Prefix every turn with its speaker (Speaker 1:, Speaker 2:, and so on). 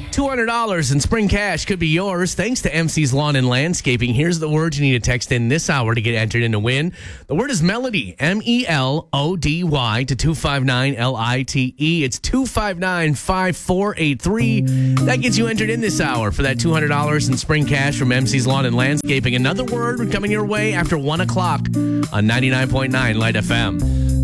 Speaker 1: $200 in spring cash could be yours thanks to MC's Lawn and Landscaping. Here's the word you need to text in this hour to get entered in to win. The word is melody, MELODY to 259-LITE. It's 259-5483. That gets you entered in this hour for that $200 in spring cash from MC's Lawn and Landscaping. Another word coming your way after 1 o'clock on 99.9 Light FM.